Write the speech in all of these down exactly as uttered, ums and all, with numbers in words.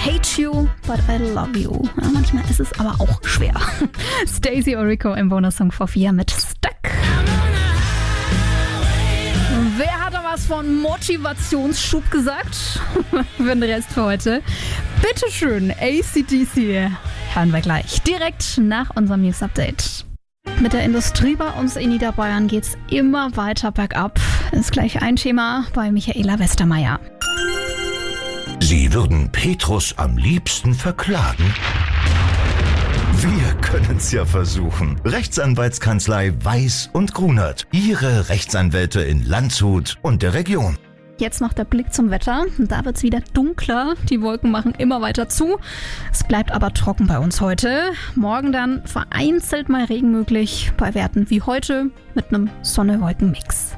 Hate you, but I love you. Ja, manchmal ist es aber auch schwer. Stacey Orrico im Bonus-Song vor vier mit Stuck. Wer hat da was von Motivationsschub gesagt? Für den Rest für heute. Bitteschön, A C D C. Hören wir gleich. Direkt nach unserem News-Update. Mit der Industrie bei uns in Niederbayern geht's immer weiter bergab. Ist gleich ein Thema bei Michaela Westermeier. Sie würden Petrus am liebsten verklagen? Wir können's ja versuchen. Rechtsanwaltskanzlei Weiß und Grunert. Ihre Rechtsanwälte in Landshut und der Region. Jetzt noch der Blick zum Wetter. Da wird's wieder dunkler. Die Wolken machen immer weiter zu. Es bleibt aber trocken bei uns heute. Morgen dann vereinzelt mal Regen möglich. Bei Werten wie heute mit einem Sonne-Wolken-Mix.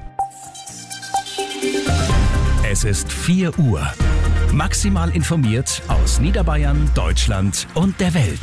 Es ist vier Uhr. Maximal informiert aus Niederbayern, Deutschland und der Welt.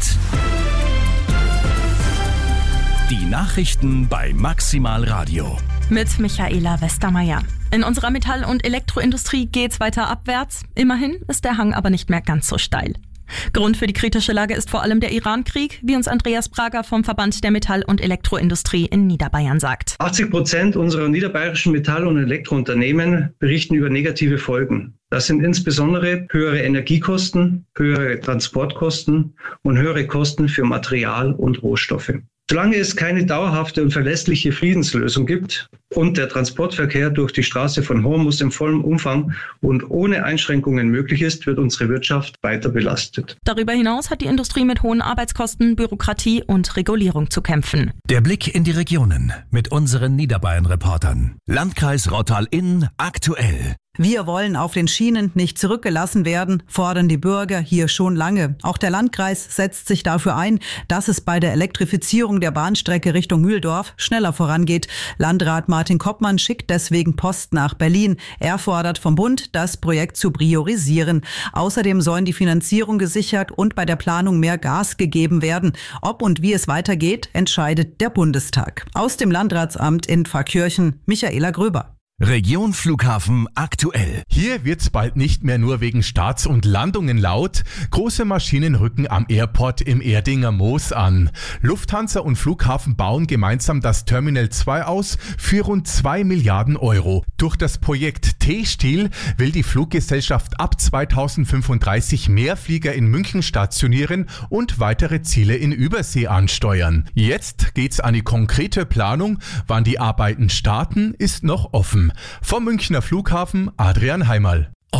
Die Nachrichten bei Maximal Radio. Mit Michaela Westermeier. In unserer Metall- und Elektroindustrie geht's weiter abwärts. Immerhin ist der Hang aber nicht mehr ganz so steil. Grund für die kritische Lage ist vor allem der Iran-Krieg, wie uns Andreas Prager vom Verband der Metall- und Elektroindustrie in Niederbayern sagt. achtzig Prozent unserer niederbayerischen Metall- und Elektrounternehmen berichten über negative Folgen. Das sind insbesondere höhere Energiekosten, höhere Transportkosten und höhere Kosten für Material und Rohstoffe. Solange es keine dauerhafte und verlässliche Friedenslösung gibt und der Transportverkehr durch die Straße von Hormuz im vollen Umfang und ohne Einschränkungen möglich ist, wird unsere Wirtschaft weiter belastet. Darüber hinaus hat die Industrie mit hohen Arbeitskosten, Bürokratie und Regulierung zu kämpfen. Der Blick in die Regionen mit unseren Niederbayern-Reportern. Landkreis Rottal-Inn aktuell. Wir wollen auf den Schienen nicht zurückgelassen werden, fordern die Bürger hier schon lange. Auch der Landkreis setzt sich dafür ein, dass es bei der Elektrifizierung der Bahnstrecke Richtung Mühldorf schneller vorangeht. Landrat Martin Koppmann schickt deswegen Post nach Berlin. Er fordert vom Bund, das Projekt zu priorisieren. Außerdem sollen die Finanzierung gesichert und bei der Planung mehr Gas gegeben werden. Ob und wie es weitergeht, entscheidet der Bundestag. Aus dem Landratsamt in Pfarrkirchen, Michaela Gröber. Region Flughafen aktuell. Hier wird's bald nicht mehr nur wegen Starts und Landungen laut. Große Maschinen rücken am Airport im Erdinger Moos an. Lufthansa und Flughafen bauen gemeinsam das Terminal zwei aus für rund zwei Milliarden Euro. Durch das Projekt T-Stil will die Fluggesellschaft ab zweitausendfünfunddreißig mehr Flieger in München stationieren und weitere Ziele in Übersee ansteuern. Jetzt geht's an die konkrete Planung. Wann die Arbeiten starten, ist noch offen. Vom Münchner Flughafen Adrian Heimal.